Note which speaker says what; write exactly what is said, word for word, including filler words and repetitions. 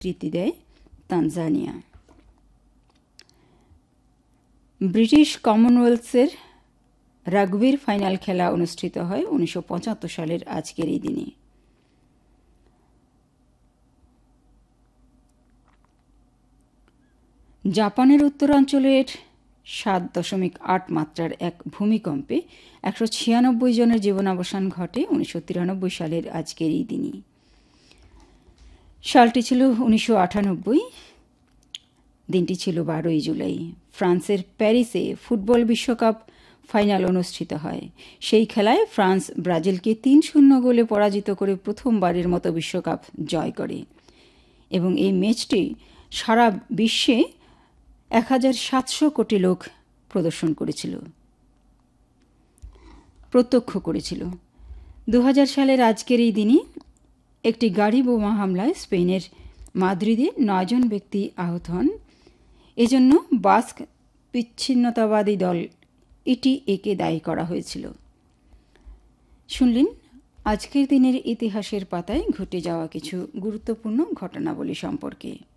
Speaker 1: স্বীকৃতি দেয় Tanzania. British কমনওয়েলথের রাগবির final খেলা অনুষ্ঠিত হয় উনিশশো পঁচাত্তর সালের আজকের এই দিনে। জাপানের উত্তরাঞ্চলের সাত দশমিক আট মাত্রার এক ভূমিকম্পে একশো ছিয়ানব্বই জনের জীবনাবসান ঘটে উনিশশো তিরানব্বই সালের আজকের এই দিনই। সালটি ছিল উনিশশো আটানব্বই, দিনটি ছিল বারোই জুলাই। ফ্রান্সের প্যারিসে ফুটবল বিশ্বকাপ ফাইনাল অনুষ্ঠিত হয়। সেই খেলায় ফ্রান্স ব্রাজিলকে তিন শূন্য গোলে পরাজিত করে প্রথমবারের মতো বিশ্বকাপ জয় করে এবং এই ম্যাচটি সারা বিশ্বে এক হাজার সাতশো কোটি লোক প্রদর্শন করেছিল, প্রত্যক্ষ করেছিল। দু হাজার সালের আজকের এই দিনই একটি গাড়ি বোমা হামলায় স্পেনের মাদ্রিদে নয়জন ব্যক্তি আহত হন। এজন্য বাস্ক বিচ্ছিন্নতাবাদী দল ইটি একে দায়ী করা হয়েছিল। শুনলেন আজকের দিনের ইতিহাসের পাতায় ঘটে যাওয়া কিছু গুরুত্বপূর্ণ ঘটনাবলী সম্পর্কে।